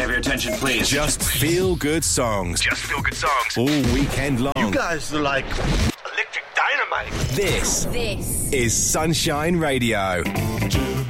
have your attention, please? Just feel good songs. Just feel good songs. All weekend long. You guys are like electric dynamite. This is Sunshine Radio.